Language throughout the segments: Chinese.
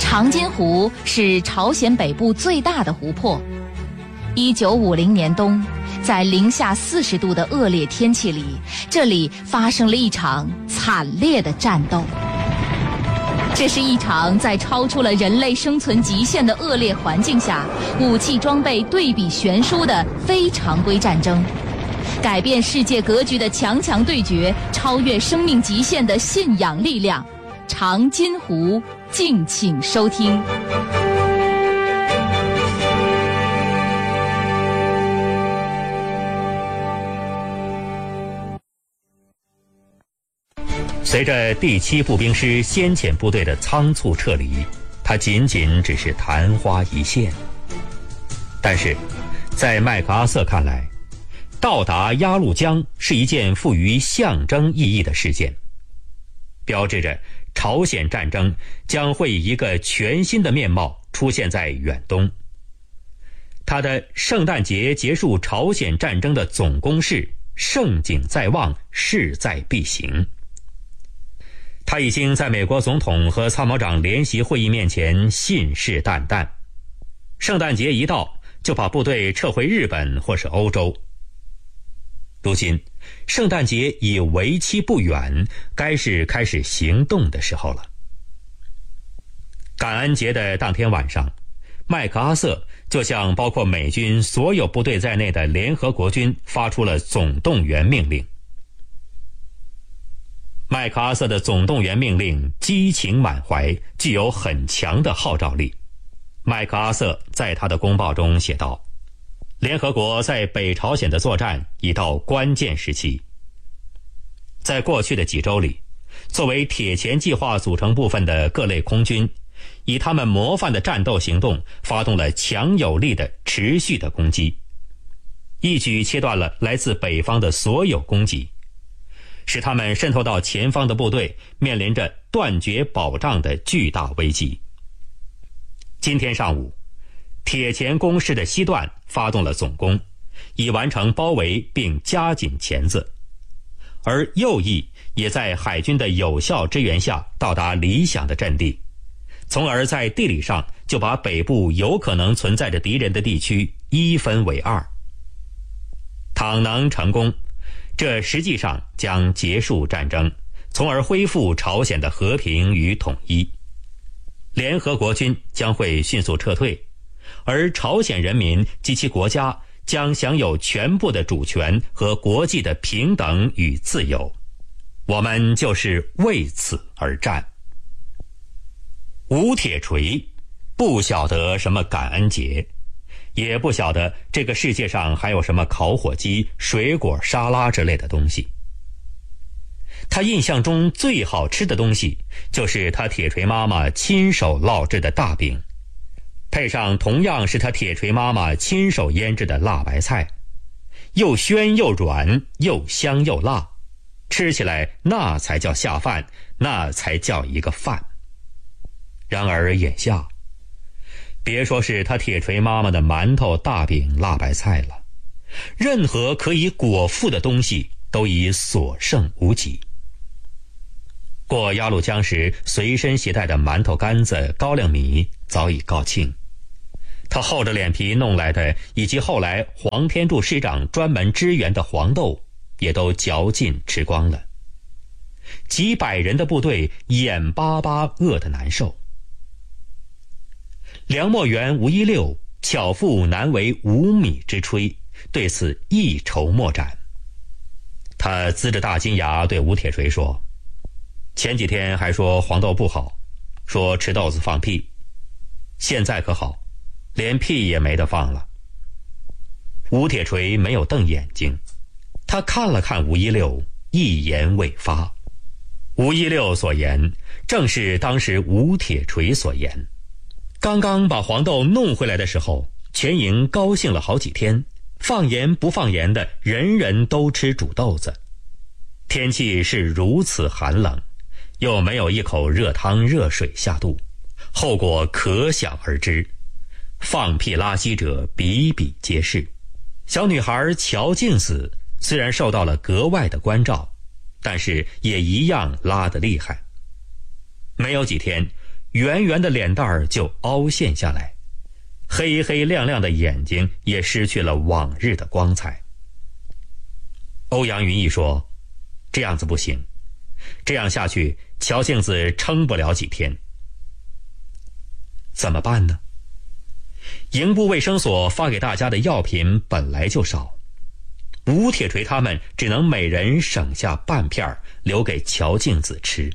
长津湖是朝鲜北部最大的湖泊。1950年冬，在零下40度的恶劣天气里，这里发生了一场惨烈的战斗。这是一场在超出了人类生存极限的恶劣环境下，武器装备对比悬殊的非常规战争，改变世界格局的强强对决，超越生命极限的信仰力量。长津湖，敬请收听。 随着第7步兵师先遣部队的仓促撤离，它仅仅只是昙花一现。但是，在麦克阿瑟看来，到达鸭绿江是一件富于象征意义的事件，标志着朝鲜战争将会以一个全新的面貌出现在远东。他的圣诞节结束朝鲜战争的总攻势，盛景在望，势在必行。他已经在美国总统和参谋长联席会议面前信誓旦旦，圣诞节一到就把部队撤回日本或是欧洲。如今圣诞节已为期不远，该是开始行动的时候了。感恩节的当天晚上，麦克阿瑟就向包括美军所有部队在内的联合国军发出了总动员命令。麦克阿瑟的总动员命令激情满怀，具有很强的号召力。麦克阿瑟在他的公报中写道，联合国在北朝鲜的作战已到关键时期。在过去的几周里，作为铁钳计划组成部分的各类空军，以他们模范的战斗行动发动了强有力的持续的攻击，一举切断了来自北方的所有攻击，使他们渗透到前方的部队面临着断绝保障的巨大危机。今天上午，铁钳攻势的西段发动了总攻，已完成包围并加紧钳子，而右翼也在海军的有效支援下到达理想的阵地，从而在地理上就把北部有可能存在着敌人的地区一分为二。倘能成功，这实际上将结束战争，从而恢复朝鲜的和平与统一。联合国军将会迅速撤退，而朝鲜人民及其国家将享有全部的主权和国际的平等与自由。我们就是为此而战。吴铁锤不晓得什么感恩节，也不晓得这个世界上还有什么烤火鸡、水果沙拉之类的东西。他印象中最好吃的东西就是他铁锤妈妈亲手烙制的大饼，配上同样是他铁锤妈妈亲手腌制的辣白菜，又鲜又软，又香又辣，吃起来那才叫下饭，那才叫一个饭。然而眼下，别说是他铁锤妈妈的馒头、大饼、辣白菜了，任何可以果腹的东西都已所剩无几。过鸭绿江时随身携带的馒头干子、高粱米早已告罄，他厚着脸皮弄来的，以及后来黄天柱师长专门支援的黄豆，也都嚼尽吃光了。几百人的部队眼巴巴饿得难受。梁默员吴一六巧妇难为无米之炊，对此一筹莫展。他呲着大金牙对吴铁锤说，前几天还说黄豆不好，说吃豆子放屁，现在可好，连屁也没得放了。吴铁锤没有瞪眼睛，他看了看吴一六，一言未发。吴一六所言正是当时吴铁锤所言。刚刚把黄豆弄回来的时候，全营高兴了好几天，放盐不放盐的人人都吃煮豆子。天气是如此寒冷，又没有一口热汤热水下肚，后果可想而知。放屁拉稀者比比皆是。小女孩乔静子虽然受到了格外的关照，但是也一样拉得厉害。没有几天， 圆圆的脸蛋儿就凹陷下来，黑黑亮亮的眼睛也失去了往日的光彩。欧阳云逸说，这样子不行，这样下去乔庆子撑不了几天。怎么办呢？营部卫生所发给大家的药品本来就少，吴铁锤他们只能每人省下半片留给乔庆子吃，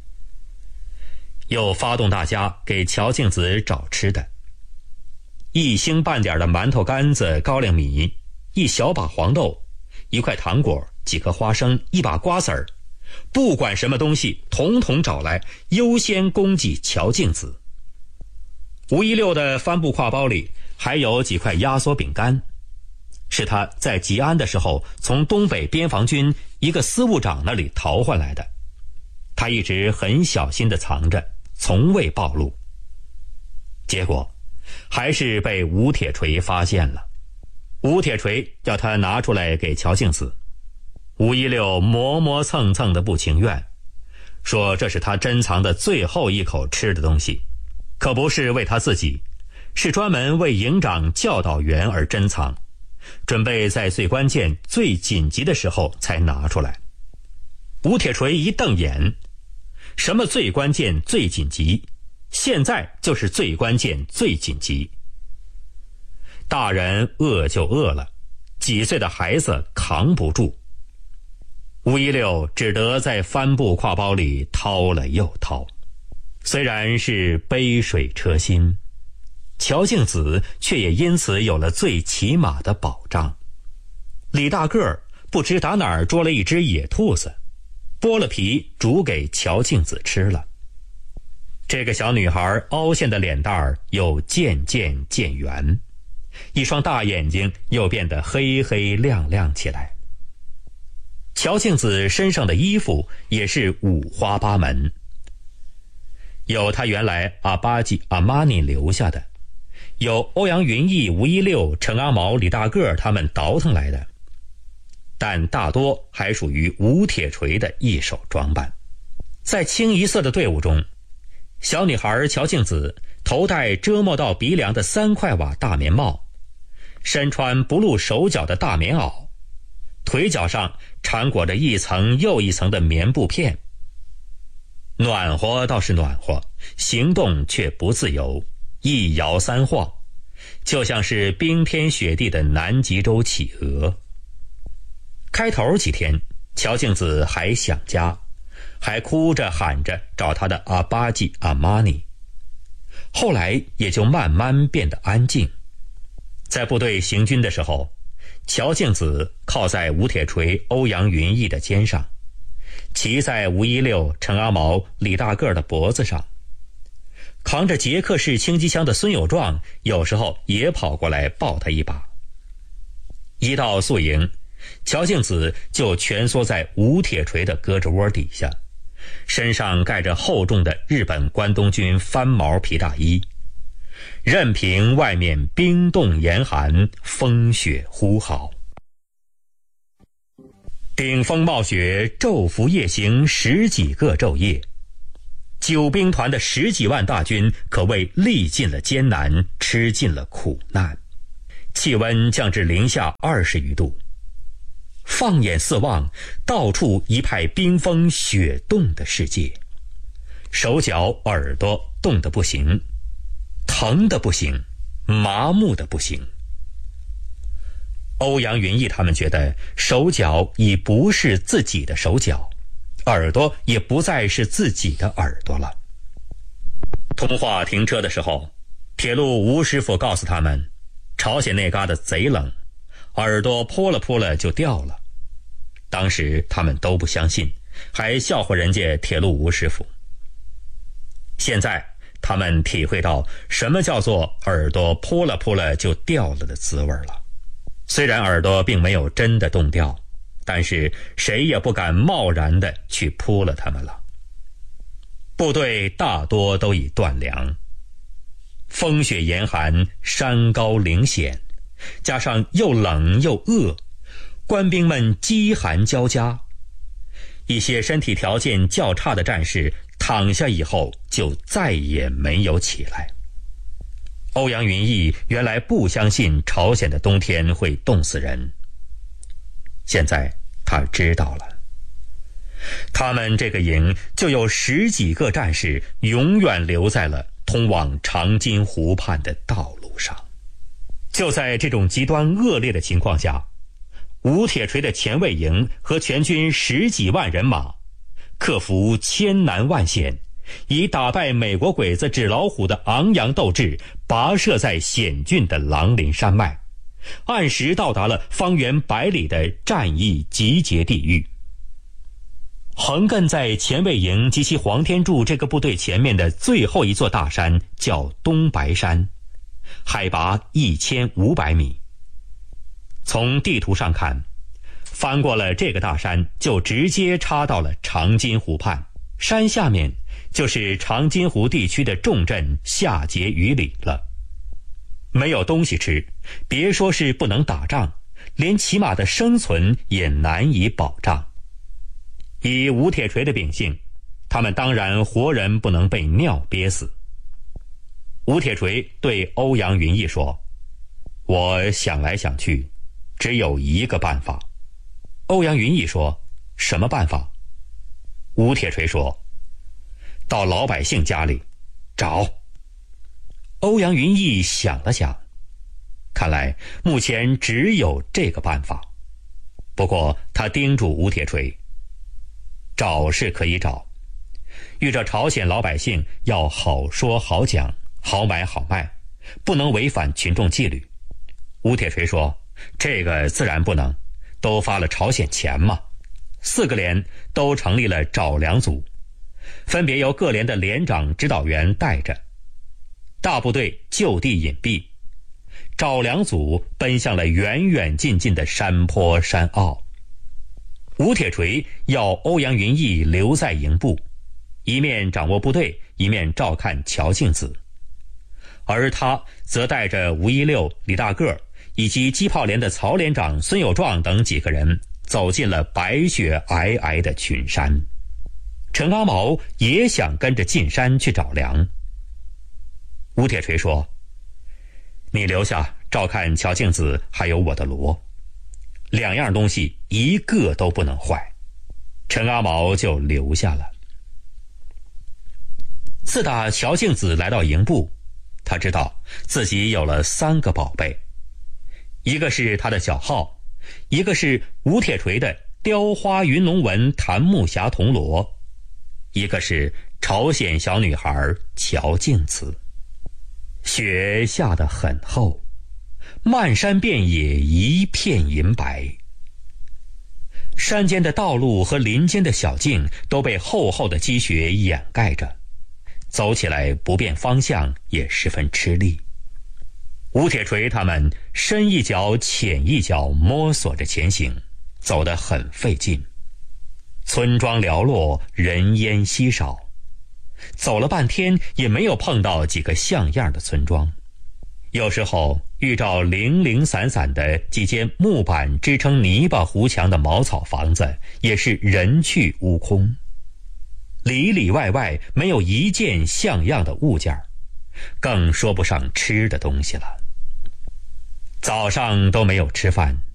又发动大家给乔庆子找吃的，一星半点的馒头干子、高粱米，一小把黄豆，一块糖果，几颗花生，一把瓜子儿，不管什么东西统统找来，优先供给乔庆子。516的帆布挎包里还有几块压缩饼干，是他在吉安的时候从东北边防军一个司务长那里淘换来的，他一直很小心地藏着，从未暴露。结果还是被吴铁锤发现了，吴铁锤叫他拿出来给乔庆子。516磨磨蹭蹭的不情愿，说这是他珍藏的最后一口吃的东西，可不是为他自己，是专门为营长教导员而珍藏，准备在最关键最紧急的时候才拿出来。吴铁锤一瞪眼，什么最关键最紧急？现在就是最关键最紧急。大人饿就饿了，几岁的孩子扛不住。516只得在帆布挎包里掏了又掏，虽然是杯水车薪，乔庆子却也因此有了最起码的保障。李大个儿不知打哪儿捉了一只野兔子，剥了皮煮给乔庆子吃了。这个小女孩凹陷的脸蛋儿又渐渐渐圆，一双大眼睛又变得黑黑亮亮起来。乔庆子身上的衣服也是五花八门，有他原来阿巴吉阿玛尼留下的，有欧阳云逸、516、陈阿毛、李大个他们倒腾来的，但大多还属于吴铁锤的一手装扮。在清一色的队伍中，小女孩乔庆子头戴遮没到鼻梁的3块瓦大棉帽，身穿不露手脚的大棉袄，腿脚上缠裹着一层又一层的棉布片。暖和倒是暖和，行动却不自由，一摇3晃，就像是冰天雪地的南极洲企鹅。开头几天，乔庆子还想家，还哭着喊着找他的阿巴吉阿玛尼，后来也就慢慢变得安静。在部队行军的时候，乔庆子靠在吴铁锤、欧阳云逸的肩上，骑在516、陈阿毛、李大个的脖子上，扛着捷克式轻机枪的孙友壮有时候也跑过来抱他一把。一到宿营，乔庆子就蜷缩在吴铁锤的胳肢窝底下，身上盖着厚重的日本关东军翻毛皮大衣，任凭外面冰冻严寒，风雪呼号。顶风冒雪，昼伏夜行10几个昼夜，9兵团的10几万大军可谓历尽了艰难，吃尽了苦难，气温降至零下20余度。放眼四望，到处一派冰封雪冻的世界，手脚耳朵冻得不行，疼得不行，麻木得不行。欧阳云逸他们觉得手脚已不是自己的手脚，耳朵也不再是自己的耳朵了。通话停车的时候，铁路吴师傅告诉他们，朝鲜那嘎达贼冷，耳朵扑了就掉了。当时他们都不相信，还笑话人家铁路吴师傅。现在他们体会到什么叫做耳朵扑了就掉了的滋味了。虽然耳朵并没有真的冻掉，但是谁也不敢贸然的去扑了他们了。部队大多都已断粮，风雪严寒，山高岭险，加上又冷又饿，官兵们饥寒交加。一些身体条件较差的战士躺下以后就再也没有起来。欧阳云逸原来不相信朝鲜的冬天会冻死人，现在他知道了。他们这个营就有10几个战士永远留在了通往长津湖畔的道路上。就在这种极端恶劣的情况下，吴铁锤的前卫营和全军10几万人马克服千难万险，以打败美国鬼子纸老虎的昂扬斗志，跋涉在险峻的狼林山脉，按时到达了方圆100里的战役集结地域。横亘在前卫营及其黄天柱这个部队前面的最后一座大山叫东白山，海拔1500米。从地图上看，翻过了这个大山就直接插到了长津湖畔，山下面就是长津湖地区的重镇下碣隅里了。没有东西吃，别说是不能打仗，连起码的生存也难以保障。以吴铁锤的秉性，他们当然活人不能被尿憋死。吴铁锤对欧阳云逸说：“我想来想去，只有一个办法。”欧阳云逸说：“什么办法？”吴铁锤说：“到老百姓家里找。”欧阳云逸想了想，看来目前只有这个办法。不过他叮嘱吴铁锤，找是可以找，遇着朝鲜老百姓要好说好讲，好买好卖，不能违反群众纪律。吴铁锤说：“这个自然不能，都发了朝鲜钱嘛。”4个连都成立了找粮组，分别由各连的连长指导员带着，大部队就地隐蔽。找粮组奔向了远远近近的山坡山坳。吴铁锤要欧阳云逸留在营部，一面掌握部队，一面照看乔敬子，而他则带着吴一六、李大个以及机炮连的曹连长孙有壮等几个人走进了白雪皑皑的群山。陈阿毛也想跟着进山去找粮。吴铁锤说：“你留下照看乔敬子还有我的骡，2样东西一个都不能坏。”陈阿毛就留下了。自打乔敬子来到营部，他知道自己有了3个宝贝，一个是他的小号，一个是吴铁锤的雕花云龙纹檀木匣铜锣，一个是朝鲜小女孩乔敬子。雪下得很厚，漫山遍野一片银白，山间的道路和林间的小径都被厚厚的积雪掩盖着，走起来不辨方向，也十分吃力。吴铁锤他们深一脚浅一脚摸索着前行，走得很费劲。村庄寥落，人烟稀少，走了半天也没有碰到几个像样的村庄。有时候遇着零零散散的几间木板支撑泥巴糊墙的茅草房子，也是人去屋空，里里外外没有一件像样的物件，更说不上吃的东西了。早上都没有吃饭，